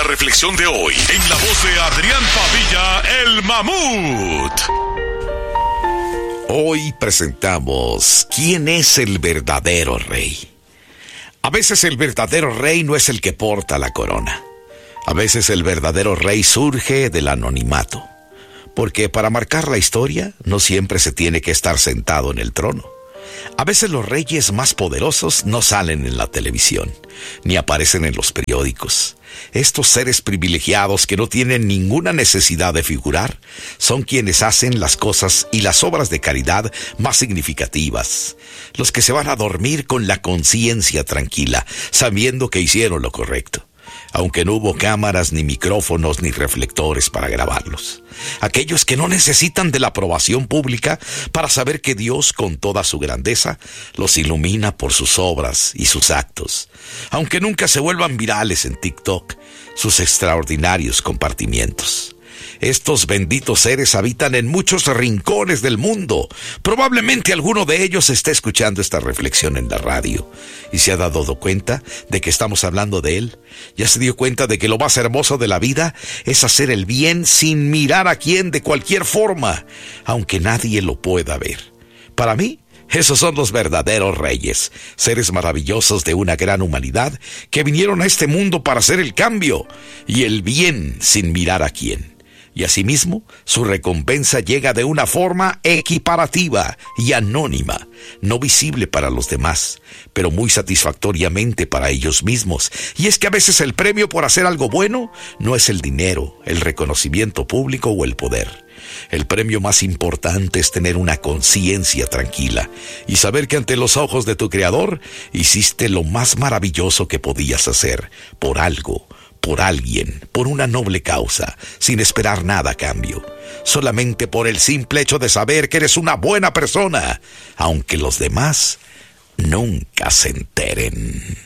la reflexión de hoy en la voz de Adrián Padilla, el Mamut. Hoy presentamos ¿quién es el verdadero rey? A veces el verdadero rey no es el que porta la corona. A veces el verdadero rey surge del anonimato. Porque para marcar la historia no siempre se tiene que estar sentado en el trono. A veces los reyes más poderosos no salen en la televisión, ni aparecen en los periódicos. Estos seres privilegiados que no tienen ninguna necesidad de figurar, son quienes hacen las cosas y las obras de caridad más significativas. Los que se van a dormir con la conciencia tranquila, sabiendo que hicieron lo correcto. Aunque no hubo cámaras, ni micrófonos, ni reflectores para grabarlos. Aquellos que no necesitan de la aprobación pública para saber que Dios, con toda su grandeza, los ilumina por sus obras y sus actos. Aunque nunca se vuelvan virales en TikTok, sus extraordinarios compartimientos. Estos benditos seres habitan en muchos rincones del mundo. Probablemente alguno de ellos esté escuchando esta reflexión en la radio y se ha dado cuenta de que estamos hablando de él. Ya se dio cuenta de que lo más hermoso de la vida es hacer el bien sin mirar a quién, de cualquier forma, aunque nadie lo pueda ver. Para mí, esos son los verdaderos reyes, seres maravillosos de una gran humanidad que vinieron a este mundo para hacer el cambio y el bien sin mirar a quién. Y asimismo, su recompensa llega de una forma equiparativa y anónima, no visible para los demás, pero muy satisfactoriamente para ellos mismos. Y es que a veces el premio por hacer algo bueno no es el dinero, el reconocimiento público o el poder. El premio más importante es tener una conciencia tranquila y saber que ante los ojos de tu Creador hiciste lo más maravilloso que podías hacer, por algo, por alguien, por una noble causa, sin esperar nada a cambio. Solamente por el simple hecho de saber que eres una buena persona, aunque los demás nunca se enteren.